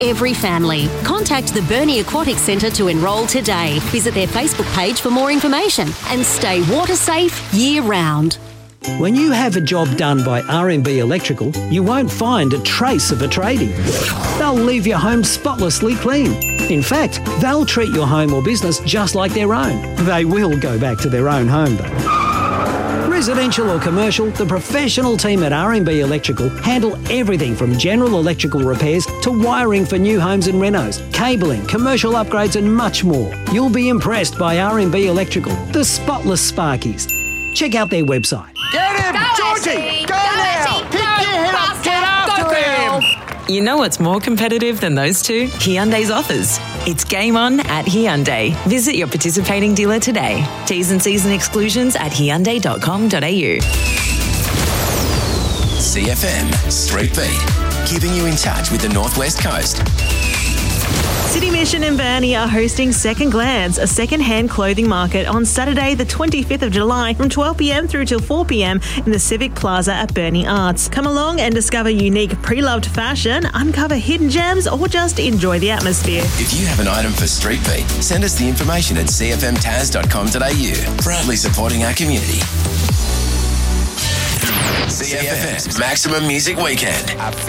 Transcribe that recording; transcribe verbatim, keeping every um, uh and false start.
every family. Contact the Burnie Aquatic Centre to enrol today. Visit their Facebook page for more information and stay water safe year round. When you have a job done by R and B Electrical, you won't find a trace of a tradie. They'll leave your home spotlessly clean. In fact, they'll treat your home or business just like their own. They will go back to their own home though. Residential or commercial, the professional team at R and B Electrical handle everything from general electrical repairs to wiring for new homes and renos, cabling, commercial upgrades and much more. You'll be impressed by R and B Electrical, the spotless Sparkies. Check out their website. Get him! Go, Georgie! Ashley. Go, Go, now! Ashley. Pick Go, your head up! faster. Get after Go, girl. him! You know what's more competitive than those two? Hyundai's offers. It's game on at Hyundai. Visit your participating dealer today. T's and C's and exclusions at hyundai dot com dot a u. C F M Street Beat, keeping you in touch with the Northwest Coast. City Mission and Burnie are hosting Second Glance, a second-hand clothing market on Saturday the twenty-fifth of July from twelve p.m. through till four p.m. in the Civic Plaza at Burnie Arts. Come along and discover unique pre-loved fashion, uncover hidden gems or just enjoy the atmosphere. If you have an item for Street Beat, send us the information at c f m taz dot com dot a u. Proudly supporting our community. C F M's Maximum Music Weekend.